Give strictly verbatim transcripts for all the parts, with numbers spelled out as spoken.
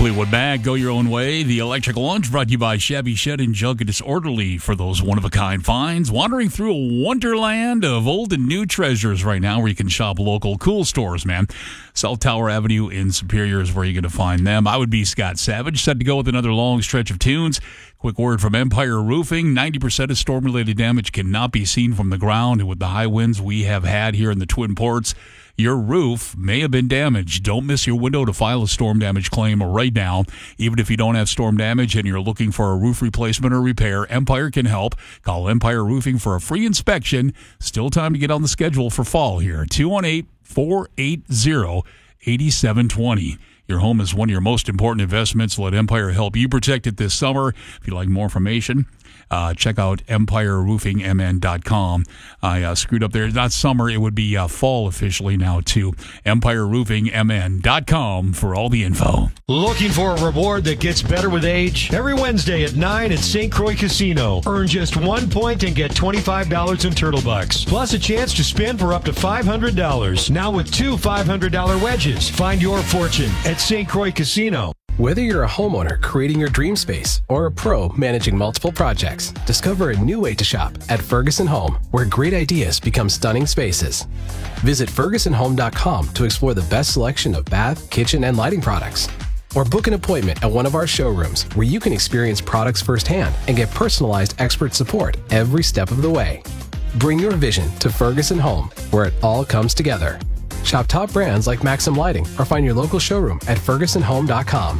Fleetwood Mac, Go Your Own Way. The Electric Lunch brought to you by Shabby Shed and Junk and Disorderly for those one-of-a-kind finds. Wandering through a wonderland of old and new treasures right now where you can shop local cool stores, man. South Tower Avenue in Superior is where you're going to find them. I would be Scott Savage, set to go with another long stretch of tunes. Quick word from Empire Roofing. ninety percent of storm-related damage cannot be seen from the ground, and with the high winds we have had here in the Twin Ports, your roof may have been damaged. Don't miss your window to file a storm damage claim right now. Even if you don't have storm damage and you're looking for a roof replacement or repair, Empire can help. Call Empire Roofing for a free inspection. Still time to get on the schedule for fall here. two one eight, four eight zero, eight seven two zero. Your home is one of your most important investments. Let Empire help you protect it this summer. If you'd like more information, uh, check out empire roofing m n dot com. I uh, screwed up there. Not summer. It would be uh, fall officially now, too. empire roofing m n dot com for all the info. Looking for a reward that gets better with age? Every Wednesday at nine at Saint Croix Casino. Earn just one point and get twenty-five dollars in Turtle Bucks. Plus a chance to spin for up to five hundred dollars. Now with two five hundred dollars wedges. Find your fortune at Saint Croix Casino. Whether you're a homeowner creating your dream space or a pro managing multiple projects, discover a new way to shop at Ferguson Home, where great ideas become stunning spaces. Visit ferguson home dot com to explore the best selection of bath, kitchen, and lighting products. Or book an appointment at one of our showrooms where you can experience products firsthand and get personalized expert support every step of the way. Bring your vision to Ferguson Home, where it all comes together. Shop top brands like Maxim Lighting or find your local showroom at ferguson home dot com.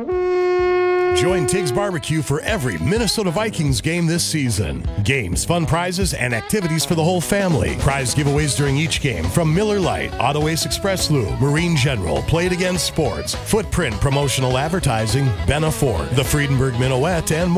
Join Tiggs Barbecue for every Minnesota Vikings game this season. Games, fun prizes, and activities for the whole family. Prize giveaways during each game from Miller Lite, Auto Ace Express Lube, Marine General, Play It Again Sports, Footprint Promotional Advertising, Benna Ford, the Friedenberg Minuet, and more.